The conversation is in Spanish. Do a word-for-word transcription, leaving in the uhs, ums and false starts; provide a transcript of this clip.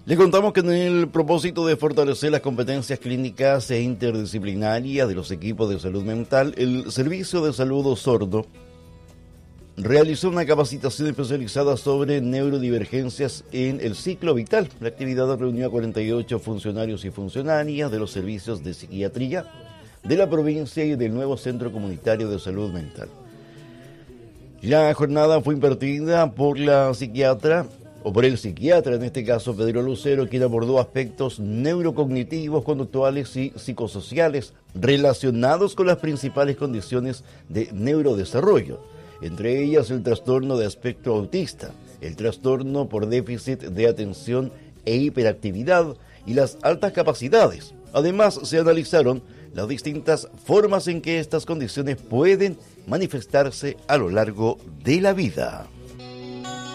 Le contamos que en el propósito de fortalecer las competencias clínicas e interdisciplinarias de los equipos de salud mental, el Servicio de Salud Osorno realizó una capacitación especializada sobre neurodivergencias en el ciclo vital. La actividad reunió a cuarenta y ocho funcionarios y funcionarias de los servicios de psiquiatría de la provincia y del nuevo Centro Comunitario de Salud Mental. La jornada fue impartida por la psiquiatra, o por el psiquiatra, en este caso Pedro Lucero, quien abordó aspectos neurocognitivos, conductuales y psicosociales relacionados con las principales condiciones de neurodesarrollo, entre ellas el trastorno de espectro autista, el trastorno por déficit de atención e hiperactividad y las altas capacidades. Además, se analizaron las distintas formas en que estas condiciones pueden manifestarse a lo largo de la vida.